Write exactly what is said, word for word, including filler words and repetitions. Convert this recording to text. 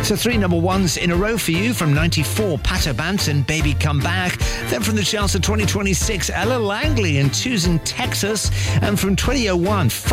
So three number ones in a row for you. From ninety-four, Pato Banton, Baby Come Back. Then from the charts of twenty twenty-six, Ella Langley and Two's in Texas. And from twenty oh one,